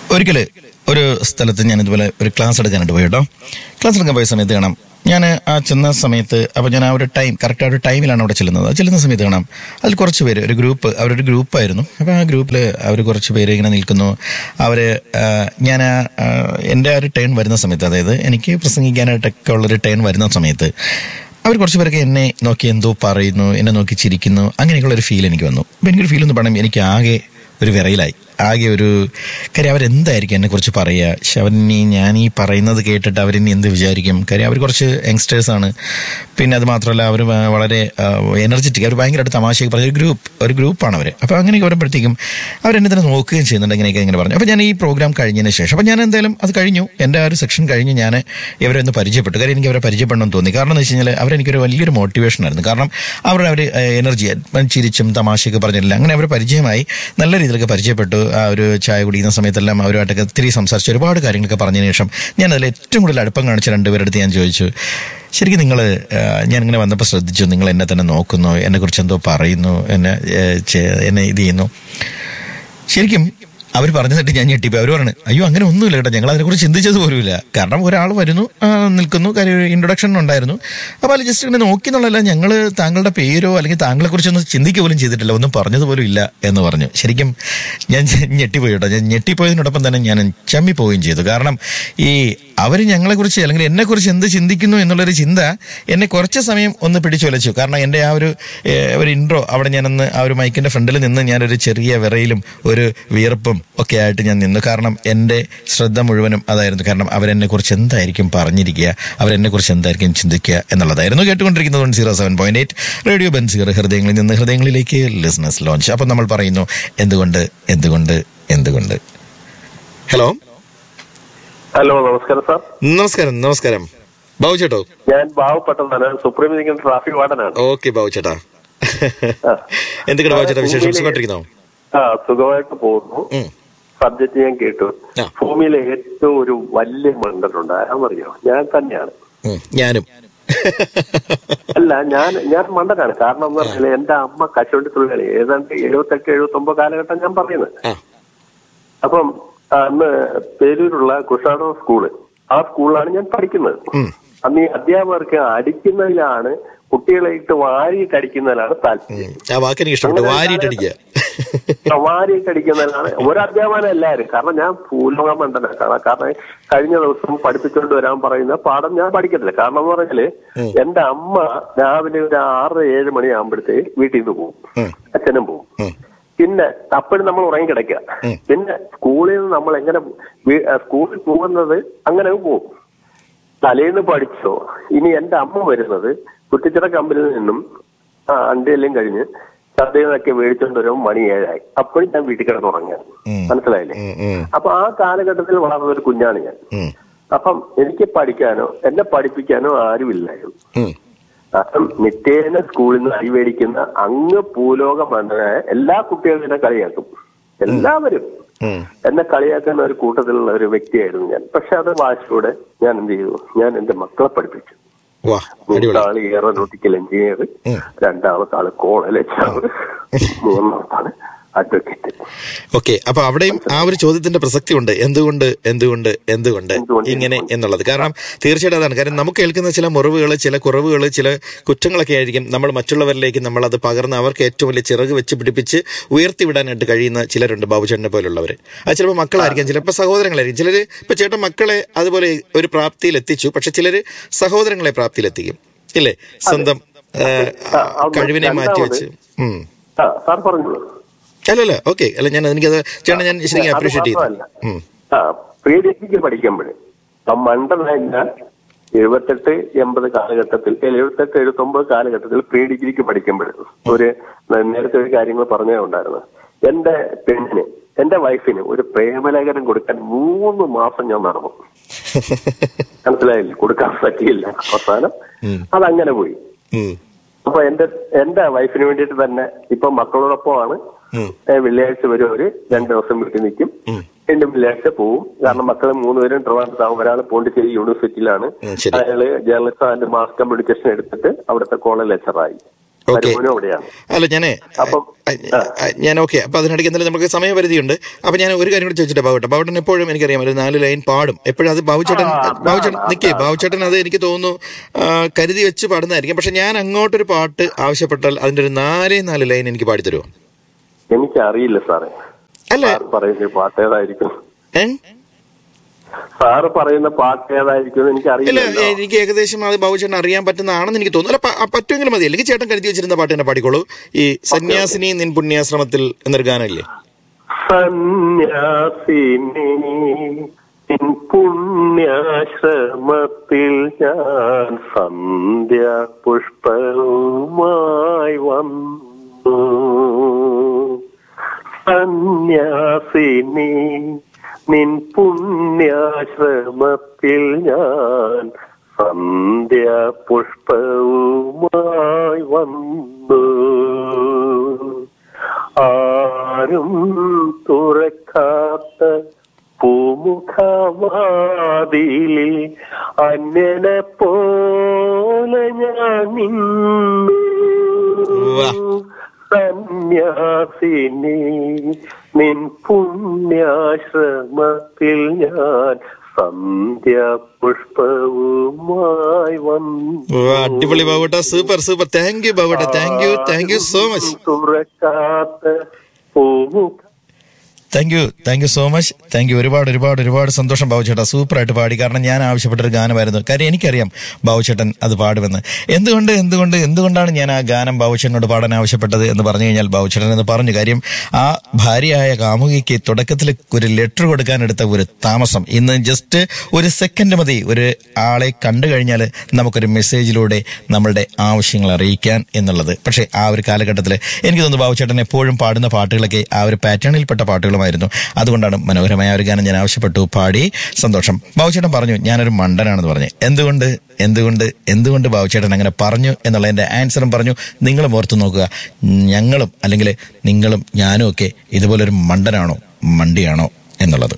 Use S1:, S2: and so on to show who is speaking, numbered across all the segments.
S1: ഒരിക്കല് ഒരു സ്ഥലത്ത് ഞാൻ ഇതുപോലെ ഒരു ക്ലാസ് എടുക്കാനായിട്ട് പോയി കേട്ടോ. ക്ലാസ് എടുക്കാൻ പോയ സമയത്ത് കാണാം, ഞാൻ ആ ചെന്ന സമയത്ത് അപ്പോൾ ഞാൻ ആ ഒരു ടൈം കറക്റ്റ് ആ ഒരു ടൈമിലാണ് അവിടെ ചെല്ലുന്ന സമയത്ത് കാണാം അതിൽ കുറച്ച് പേര് ഒരു ഗ്രൂപ്പ്, അവരൊരു ഗ്രൂപ്പായിരുന്നു. അപ്പോൾ ആ ഗ്രൂപ്പിൽ അവർ കുറച്ച് പേര് ഇങ്ങനെ നിൽക്കുന്നു. അവർ ഞാൻ എൻ്റെ ആ ഒരു ടേൺ വരുന്ന സമയത്ത്, അതായത് എനിക്ക് പ്രസംഗിക്കാനായിട്ടൊക്കെ ഉള്ളൊരു ടേൺ വരുന്ന സമയത്ത് അവർ കുറച്ച് പേരൊക്കെ എന്നെ നോക്കി എന്തോ പറയുന്നു, എന്നെ നോക്കി ചിരിക്കുന്നു, അങ്ങനെയൊക്കെയുള്ളൊരു ഫീൽ എനിക്ക് വന്നു. അപ്പോൾ എനിക്കൊരു ഫീൽ എന്ന് പറയുമ്പോൾ എനിക്ക് ആകെ ഒരു വിറയിലായി, ആകെ ഒരു കാര്യം. അവരെന്തായിരിക്കും എന്നെക്കുറിച്ച് പറയുക? പക്ഷെ ഞാൻ ഈ പറയുന്നത് കേട്ടിട്ട് അവരിനി എന്ത് വിചാരിക്കും? കാര്യം അവർ കുറച്ച് യങ്സ്റ്റേഴ്സാണ്. പിന്നെ അത് മാത്രമല്ല അവർ വളരെ എനർജറ്റിക്, അവർ ഭയങ്കരമായിട്ട് തമാശയൊക്കെ പറഞ്ഞ ഒരു ഗ്രൂപ്പാണ് അവർ. അപ്പോൾ അങ്ങനെയൊക്കെ വരുമ്പോഴത്തേക്കും അവരെന്നെ തന്നെ നോക്കുകയും ചെയ്യുന്നുണ്ട്. അങ്ങനെയൊക്കെ ഇങ്ങനെ പറഞ്ഞു. അപ്പോൾ ഞാൻ ഈ പ്രോഗ്രാം കഴിഞ്ഞതിന് ശേഷം, അപ്പോൾ ഞാൻ എന്തായാലും അത് കഴിഞ്ഞു, എൻ്റെ ആ ഒരു സെക്ഷൻ കഴിഞ്ഞ് ഞാൻ ഇവരെ ഒന്ന് പരിചയപ്പെട്ടു. കാര്യം എനിക്ക് അവരെ പരിചയപ്പെടണമെന്ന് തോന്നി. കാരണം എന്ന് വെച്ച് കഴിഞ്ഞാൽ അവരെനിക്കൊരു വലിയൊരു മോട്ടിവേഷനായിരുന്നു. കാരണം അവർ എനർജി ചിരിച്ചും തമാശയൊക്കെ പറഞ്ഞിട്ടില്ല. അങ്ങനെ അവർ പരിചയമായി, നല്ല രീതിയിലൊക്കെ പരിചയപ്പെട്ടു. ആ ഒരു ചായ കുടിക്കുന്ന സമയത്തെല്ലാം അവരുമായിട്ടൊക്കെ ഒത്തിരി സംസാരിച്ച് ഒരുപാട് കാര്യങ്ങളൊക്കെ പറഞ്ഞതിന് ശേഷം ഞാൻ അതിൽ ഏറ്റവും കൂടുതൽ അടുപ്പം കാണിച്ച രണ്ടുപേരുടെ അടുത്ത് ഞാൻ ചോദിച്ചു, ശരിക്കും നിങ്ങൾ, ഞാനിങ്ങനെ വന്നപ്പോൾ ശ്രദ്ധിച്ചു, നിങ്ങൾ എന്നെ തന്നെ നോക്കുന്നു, എന്നെക്കുറിച്ച് എന്തോ പറയുന്നു, എന്നെ ഇത് ചെയ്യുന്നു. ശരിക്കും അവർ പറഞ്ഞിട്ട് ഞാൻ ഞെട്ടിപ്പോയി. അവർ പറഞ്ഞു, അയ്യോ അങ്ങനെ ഒന്നുമില്ല കേട്ടോ, ഞങ്ങൾ അതിനെക്കുറിച്ച് ചിന്തിച്ചത് പോലുമില്ല. കാരണം ഒരാൾ വരുന്നു, നിൽക്കുന്നു, കാര്യം ഇൻട്രൊഡക്ഷൻ ഉണ്ടായിരുന്നു, അപ്പോൾ അത് ജസ്റ്റ് ഇങ്ങനെ നോക്കി എന്നുള്ളതല്ല, ഞങ്ങൾ താങ്കളുടെ പേരോ അല്ലെങ്കിൽ താങ്കളെക്കുറിച്ചൊന്നും ചിന്തിക്കുക പോലും ചെയ്തിട്ടില്ല, ഒന്നും പറഞ്ഞതുപോലും ഇല്ല എന്ന് പറഞ്ഞു. ശരിക്കും ഞാൻ ഞെട്ടിപ്പോയി കേട്ടോ. ഞാൻ ഞെട്ടിപ്പോയതിനോടൊപ്പം തന്നെ ഞാൻ ചമ്മിപ്പോവുകയും ചെയ്തു. കാരണം ഈ അവർ ഞങ്ങളെക്കുറിച്ച് അല്ലെങ്കിൽ എന്നെക്കുറിച്ച് എന്ത് ചിന്തിക്കുന്നു എന്നുള്ളൊരു ചിന്ത എന്നെ കുറച്ച് സമയം ഒന്ന് പിടിച്ചുലച്ചു. കാരണം എൻ്റെ ആ ഒരു ഇൻട്രോ അവിടെ ഞാനൊന്ന് ആ ഒരു മൈക്കിൻ്റെ ഫ്രണ്ടിൽ നിന്ന് ഞാനൊരു ചെറിയ വിറയിലും ഒരു വിയർപ്പും ഒക്കെ ആയിട്ട് ഞാൻ നിന്നു. കാരണം എൻ്റെ ശ്രദ്ധ മുഴുവനും അതായിരുന്നു. കാരണം അവരെന്നെക്കുറിച്ച് എന്തായിരിക്കും പറഞ്ഞിരിക്കുക, അവരെന്നെക്കുറിച്ച് എന്തായിരിക്കും ചിന്തിക്കുക എന്നുള്ളതായിരുന്നു. കേട്ടുകൊണ്ടിരിക്കുന്നത് 107.8 റേഡിയോ ബൻസീർ, ഹൃദയങ്ങളിൽ നിന്ന് ഹൃദയങ്ങളിലേക്ക് ലിസണേഴ്സ് ലോഞ്ച്. അപ്പം നമ്മൾ പറയുന്നു എന്തുകൊണ്ട് എന്തുകൊണ്ട് എന്തുകൊണ്ട്. ഹലോ
S2: ഹലോ, നമസ്കാരം സാർ.
S1: നമസ്കാരം. നമസ്കാരം ബാബു ചേട്ടോ.
S2: ഞാൻ ബാബു പട്ടണമാണ്, സുപ്രീം ട്രാഫിക് വാർഡനാണ്.
S1: ഓക്കെ ബാബു ചേട്ടാ, എന്തൊക്കെയാണ് ബാബു ചേട്ടാ വിശേഷം? സുഖമായിട്ടിരിക്കുന്നോ?
S2: സുഖമായിട്ട് പോകുന്നു. സബ്ജക്ട് ഞാൻ കേട്ടു. ഭൂമിയിലെ ഏറ്റവും ഒരു വലിയ മണ്ടനുണ്ട്, ആരാന്നറിയോ? ഞാൻ തന്നെയാണ്.
S1: ഞാനും
S2: അല്ല, ഞാൻ മണ്ടനാണ്. കാരണം എന്ന് പറഞ്ഞാൽ എന്റെ അമ്മ കശുവണ്ടി തൊഴിലാളി, ഏതാണ്ട് 78-79 കാലഘട്ടം ഞാൻ പറയുന്നത്. അപ്പം അന്ന് പേരൂരുള്ള കുഷാടോ സ്കൂള്, ആ സ്കൂളിലാണ് ഞാൻ പഠിക്കുന്നത്. അന്ന് ഈ അധ്യാപകർക്ക് അടിക്കുന്നതിലാണ്, കുട്ടികളെ ഇട്ട് വാരിയിട്ട് അടിക്കുന്നതിലാണ് താല്പര്യം. വാരിയിട്ട് അടിക്കുന്നതിലാണ് ഒരധ്യാപനം എല്ലാവരും. കാരണം ഞാൻ ഭൂലോക മണ്ടനാണ്. കാരണം കഴിഞ്ഞ ദിവസം പഠിപ്പിച്ചുകൊണ്ട് വരാൻ പറയുന്ന പാഠം ഞാൻ പഠിക്കത്തില്ല. കാരണം എന്ന് പറഞ്ഞാല് എന്റെ അമ്മ രാവിലെ ഒരു 6-7 മണിയാകുമ്പോഴത്തേക്ക് വീട്ടിൽ നിന്ന് പോകും, അച്ഛനും പോകും. പിന്നെ അപ്പോഴും നമ്മൾ ഉറങ്ങി കിടക്കുക. പിന്നെ സ്കൂളിൽ നിന്ന് നമ്മൾ എങ്ങനെ സ്കൂളിൽ പോകുന്നത് അങ്ങനെ പോകും. തലേന്ന് പഠിച്ചോ. ഇനി എന്റെ അമ്മ വരുന്നത് കുറ്റിച്ചിറ കമ്പനിയിൽ നിന്നും അണ്ടിയെല്ലാം കഴിഞ്ഞ് ചന്തയൊക്കെ മേടിച്ചോണ്ട് വരുമ്പോൾ മണി 7 അപ്പോഴും ഞാൻ വീട്ടിൽ കിടന്നുറങ്ങുക. മനസ്സിലായില്ലേ? അപ്പൊ ആ കാലഘട്ടത്തിൽ വളർന്ന ഒരു കുഞ്ഞാണ് ഞാൻ. അപ്പം എനിക്ക് പഠിക്കാനോ എന്നെ പഠിപ്പിക്കാനോ ആരുമില്ലായിരുന്നു. കാരണം നിത്യേന സ്കൂളിൽ നിന്ന് അരി മേടിക്കുന്ന അങ്ങ് ഭൂലോക മണ്ടനായ എല്ലാ കുട്ടികളും എന്നെ കളിയാക്കും. എല്ലാവരും എന്നെ കളിയാക്കുന്ന ഒരു കൂട്ടത്തിലുള്ള ഒരു വ്യക്തിയായിരുന്നു ഞാൻ. പക്ഷെ അത് വാശിയോടെ ഞാൻ എന്ത് ചെയ്തു? ഞാൻ എന്റെ മക്കളെ പഠിപ്പിച്ചു. മൂന്നാള് എയറോനോട്ടിക്കൽ എഞ്ചിനീയർ, രണ്ടാമത്തെ ആള് കോളേജ് ലെക്ചറർ, മൂന്നാമത്തെ ആള് അഡ്വക്കേറ്റ്.
S1: ഓക്കെ, അപ്പൊ അവിടെയും ആ ഒരു ചോദ്യത്തിന്റെ പ്രസക്തി ഉണ്ട്. എന്തുകൊണ്ട് എന്തുകൊണ്ട് എന്തുകൊണ്ട് ഇങ്ങനെ എന്നുള്ളത്. കാരണം തീർച്ചയായിട്ടും അതാണ്. കാരണം നമുക്ക് കേൾക്കുന്ന ചില മുറിവുകൾ, ചില കുറവുകൾ, ചില കുറ്റങ്ങളൊക്കെ ആയിരിക്കും നമ്മൾ മറ്റുള്ളവരിലേക്ക് നമ്മളത് പകർന്ന് അവർക്ക് ഏറ്റവും വലിയ ചിറക് വെച്ച് പിടിപ്പിച്ച് ഉയർത്തിവിടാനായിട്ട് കഴിയുന്ന ചിലരുണ്ട്. ബാബുചേട്ടനെ പോലുള്ളവർ. അത് ചിലപ്പോൾ മക്കളായിരിക്കാം, ചിലപ്പോൾ സഹോദരങ്ങളായിരിക്കും. ചിലർ ഇപ്പൊ ചേട്ടൻ മക്കളെ അതുപോലെ ഒരു പ്രാപ്തിയിൽ എത്തിച്ചു, പക്ഷെ ചിലര് സഹോദരങ്ങളെ പ്രാപ്തിയിലെത്തിക്കും, ഇല്ലേ? സ്വന്തം കഴിവിനെ മാറ്റി വെച്ച്. അല്ലല്ല, ഓക്കെ, അല്ല ഞാൻ എനിക്കത് ചേട്ടൻ ഞാൻ ശരിക്കും അപ്രീഷിയേറ്റ് ചെയ്തു.
S2: പ്രീ ഡിഗ്രിക്ക് പഠിക്കുമ്പോഴേ മണ്ടനായില്ല. 78-80 കാലഘട്ടത്തിൽ, 78-79 കാലഘട്ടത്തിൽ പ്രീ ഡിഗ്രിക്ക് പഠിക്കുമ്പോൾ നേരത്തെ ഒരു കാര്യങ്ങൾ പറഞ്ഞേ ഉണ്ടായിരുന്നു. എന്റെ പെണ്ണിന്, എന്റെ വൈഫിന് ഒരു പ്രേമലേഖനം കൊടുക്കാൻ 3 മാസം ഞാൻ നടന്നു. മനസ്സിലായില്ല, കൊടുക്കാൻ പറ്റിയില്ല. അവസാനം അതങ്ങനെ പോയി. അപ്പൊ എന്റെ വൈഫിന് വേണ്ടിയിട്ട് തന്നെ ഇപ്പൊ മക്കളോടൊപ്പമാണ്. വെള്ളിയാഴ്ച വരും, ഒരു 2 ദിവസം വീട്ടിൽ നിൽക്കും, വീണ്ടും വെള്ളിയാഴ്ച പോവും. കാരണം മക്കളെ 3 പേരും ട്രിവാൻഡ്രത്താവും. ഒരാൾ പോണ്ടിച്ചേരി യൂണിവേഴ്സിറ്റിയിലാണ്, അയാള് ജേർണലിസം ആൻഡ് മാസ് കമ്മ്യൂണിക്കേഷൻ എടുത്തിട്ട് അവിടുത്തെ കോളേജ് ലെക്ചറായി. മരുമോനും അവിടെയാണ്.
S1: അല്ല ഞാൻ ഓക്കെ. അപ്പൊ അതിനിടയ്ക്ക് എന്തായാലും നമുക്ക് സമയപരിധിയുണ്ട്. അപ്പൊ ഞാൻ ഒരു കാര്യം കൂടി ചോദിച്ചിട്ട് ബാബുട്ടൻ എപ്പോഴും എനിക്കറിയാം ഒരു 4 ലൈൻ പാടും എപ്പോഴും. അത് ബാബുച്ചേട്ടൻ അത് എനിക്ക് തോന്നുന്നു കരുതി വെച്ച് പാടുന്നതായിരിക്കും. പക്ഷെ ഞാൻ അങ്ങോട്ടൊരു പാട്ട് ആവശ്യപ്പെട്ടാൽ അതിന്റെ ഒരു 4 ലൈൻ എനിക്ക് പാടിത്തരുമോ?
S2: എനിക്കറിയില്ല സാറേ.
S1: അല്ല
S2: പറയുന്ന പാട്ട് ഏതായിരിക്കും? സാറ് പറയുന്ന പാട്ട് ഏതായിരിക്കും എനിക്കറിയില്ല.
S1: എനിക്ക് ഏകദേശം അത് ബാബുച്ചേട്ടൻ അറിയാൻ പറ്റുന്നതാണെന്ന് എനിക്ക് തോന്നുന്നു. അല്ല പറ്റുമെങ്കിലും മതി. അല്ലെങ്കിൽ ചേട്ടൻ കരുതി വെച്ചിരുന്ന പാട്ട് തന്നെ പാടിക്കോളൂ. ഈ സന്യാസിനി നിൻ പുണ്യാശ്രമത്തിൽ എന്നൊരു ഗാനമില്ലേ?
S2: സന്യാസിനി നിൻ പുണ്യാശ്രമത്തിൽ ഞാൻ സന്ധ്യാ പുഷ്പവുമായി വന്നു. സന്യാസിനി നിൻ പുണ്യാശ്രമത്തിൽ ഞാൻ സന്ധ്യാ പുഷ്പവുമായി വന്നു. ആരും തുറക്കാത്ത പൂമുഖവാതിലിൽ അന്യനെ പോലെ ഞാൻ നിന്നു. സന്യാസിനി നിൻ പുണ്യാശ്രമത്തിൽ ഞാൻ സന്ധ്യാ പുഷ്പവുമായി വന്നു.
S1: അടിപൊളി ബാബുട്ട, super. Thank you ബാബുട്ട, thank you so much.
S2: തുറക്കാത്ത പൂമുഖ
S1: thank you so much. Thank you. ഒരുപാട് സന്തോഷം ബാബുച്ചേട്ടാ. സൂപ്പറായിട്ട് പാടി. കാരണം ഞാൻ ആവശ്യപ്പെട്ടൊരു ഗാനമായിരുന്നു. കാര്യം എനിക്കറിയാം ബാബുച്ചേട്ടൻ അത് പാടുമെന്ന്. എന്തുകൊണ്ടാണ് ഞാൻ ആ ഗാനം ബാബുച്ചേട്ടനോട് പാടാൻ ആവശ്യപ്പെട്ടത് എന്ന് പറഞ്ഞു കഴിഞ്ഞാൽ ബാബുച്ചേട്ടൻ എന്ന് പറഞ്ഞു. കാര്യം ആ ഭാര്യയായ കാമുകിക്ക് തുടക്കത്തിൽ ഒരു ലെറ്റർ കൊടുക്കാനെടുത്ത ഒരു താമസം ഇന്ന് ജസ്റ്റ് ഒരു സെക്കൻഡ് മതി ഒരു ആളെ കണ്ടു കഴിഞ്ഞാൽ നമുക്കൊരു മെസ്സേജിലൂടെ നമ്മളുടെ ആവശ്യങ്ങൾ അറിയിക്കാൻ എന്നുള്ളത്. പക്ഷേ ആ ഒരു കാലഘട്ടത്തിൽ എനിക്ക് തോന്നുന്നു ബാബുച്ചേട്ടൻ എപ്പോഴും പാടുന്ന പാട്ടുകളൊക്കെ ആ ഒരു പാറ്റേണിൽപ്പെട്ട പാട്ടുകളുമായിരുന്നു. അതുകൊണ്ടാണ് മനോഹരമായ ഒരു ഗാനം ഞാൻ ആവശ്യപ്പെട്ടു, പാടി. സന്തോഷം. ബാബുച്ചേട്ടൻ പറഞ്ഞു ഞാനൊരു മണ്ടനാണെന്ന് പറഞ്ഞു. എന്തുകൊണ്ട് ബാബുച്ചേട്ടൻ അങ്ങനെ പറഞ്ഞു എന്നുള്ളതിന്റെ ആൻസറും പറഞ്ഞു. നിങ്ങളും ഓർത്തു നോക്കുക, ഞങ്ങളും അല്ലെങ്കിൽ നിങ്ങളും ഞാനും ഒക്കെ ഇതുപോലൊരു മണ്ടനാണോ മണ്ടിയാണോ എന്നുള്ളത്.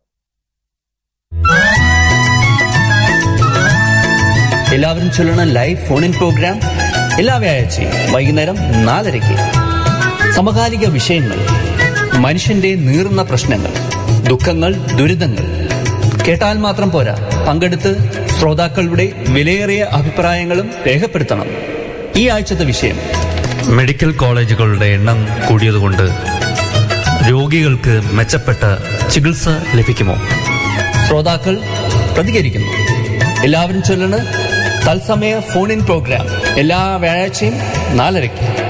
S3: എല്ലാവരും ചൊല്ലണ ലൈവ് ഫോൺ ഇൻ പ്രോഗ്രാം എല്ലാ വ്യാഴാഴ്ചയും വൈകുന്നേരം 4:30. സമകാലിക വിഷയങ്ങൾ, മനുഷ്യന്റെ നീറുന്ന പ്രശ്നങ്ങൾ, ദുഃഖങ്ങൾ, ദുരിതങ്ങൾ കേട്ടാൽ മാത്രം പോരാ, പങ്കെടുത്ത് ശ്രോതാക്കളുടെ വിലയേറിയ അഭിപ്രായങ്ങളും രേഖപ്പെടുത്തണം. ഈ ആഴ്ചത്തെ വിഷയം
S4: മെഡിക്കൽ കോളേജുകളുടെ എണ്ണം കൂടിയതുകൊണ്ട് രോഗികൾക്ക് മെച്ചപ്പെട്ട ചികിത്സ ലഭിക്കുമോ?
S3: ശ്രോതാക്കൾ പ്രതികരിക്കുന്നു. എല്ലാവരും ചൊല്ലണ തത്സമയ ഫോൺ ഇൻ പ്രോഗ്രാം എല്ലാ വ്യാഴാഴ്ചയും 4:30.